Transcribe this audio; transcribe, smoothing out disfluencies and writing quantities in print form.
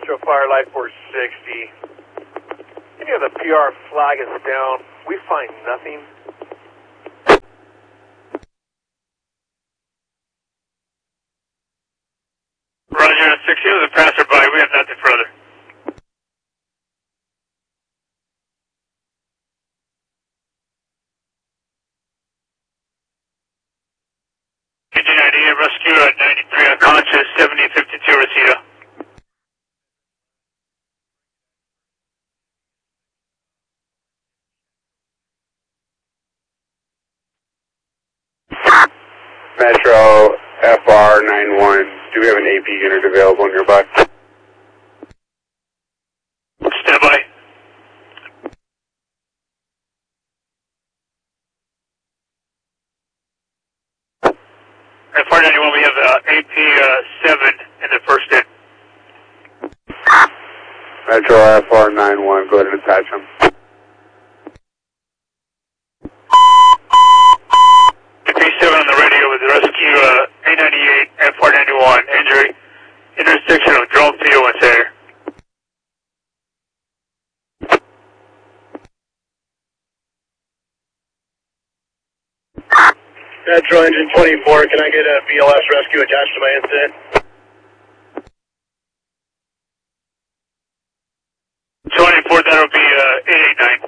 Metro Firelight 460. Any of the PR flag is down. We find nothing. Roger, 60 was a passerby. We have nothing further. KG98, rescue at 93 unconscious, 7052 Reseda. Metro FR91, do we have an AP unit available nearby? Stand by. FR91, we have AP7 in the first end. Metro FR91, go ahead and attach him. AP7 on the radio with the rescue A98, FR91, injury, intersection of drone field and center. Metro Engine 24, can I get a BLS rescue attached to my incident? 24, that'll be 889.